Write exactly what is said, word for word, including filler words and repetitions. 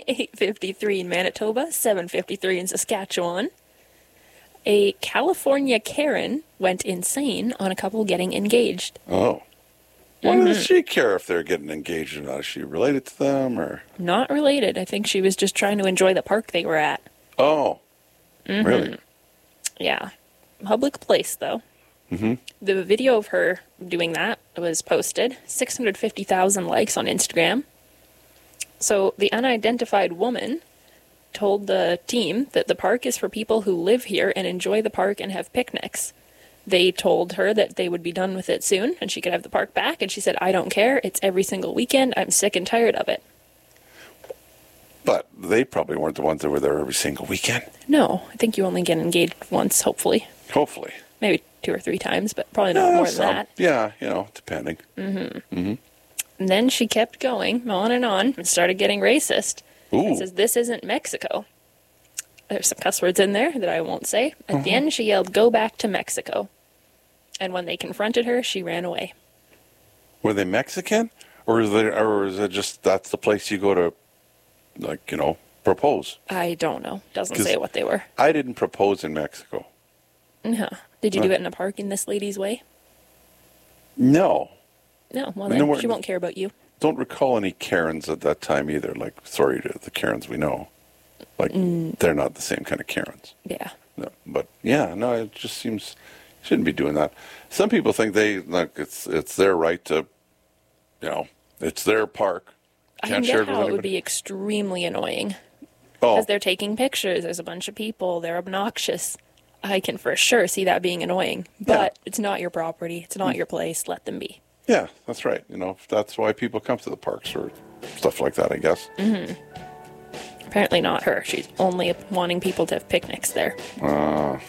eight fifty-three in Manitoba, seven fifty-three in Saskatchewan. A California Karen went insane on a couple getting engaged. Oh. Why Mm-hmm. does she care if they're getting engaged or not? Is she related to them or? Not related. I think she was just trying to enjoy the park they were at. Oh. Mm-hmm. Really? Yeah. Public place, though. Mm-hmm. The video of her doing that was posted. six hundred fifty thousand likes on Instagram. So the unidentified woman told the team that the park is for people who live here and enjoy the park and have picnics. They told her that they would be done with it soon and she could have the park back. And she said, I don't care. It's every single weekend. I'm sick and tired of it. But they probably weren't the ones that were there every single weekend. No, I think you only get engaged once, hopefully. Hopefully. Maybe two or three times, but probably not Yeah, more than some. that. Yeah, you know, depending. Mm-hmm. Mm-hmm. And then she kept going on and on and started getting racist. Ooh. And says, this isn't Mexico. There's some cuss words in there that I won't say. At Uh-huh. the end, she yelled, go back to Mexico. And when they confronted her, she ran away. Were they Mexican? Or is, they, or is it just that's the place you go to, like, you know, propose? I don't know. Doesn't 'Cause say what they were. I didn't propose in Mexico. No. Did you Uh. do it in a park in this lady's way? No. No. Well, No, then we're- she won't care about you. Don't recall any Karens at that time either. Like, sorry to the Karens we know. Like, Mm. they're not the same kind of Karens. Yeah. No, but yeah, no, it just seems you shouldn't be doing that. Some people think they like it's it's their right to, you know, it's their park. I Can't can share get it with how it would anybody. be extremely annoying. Oh, Because they're taking pictures. There's a bunch of people. They're obnoxious. I can for sure see that being annoying. But it's not your property. It's not your place. Let them be. yeah, that's right. You know, that's why people come to the parks or stuff like that, I guess. Mm-hmm. Apparently not her. She's only wanting people to have picnics there. Uh,